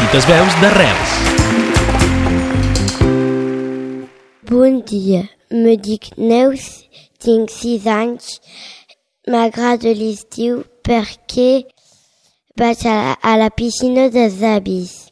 300 veus de Reus. Bon dia, me dic Neus, tinc 6 anys. M'agrada l'estiu perquè vaig a la piscina dels avis.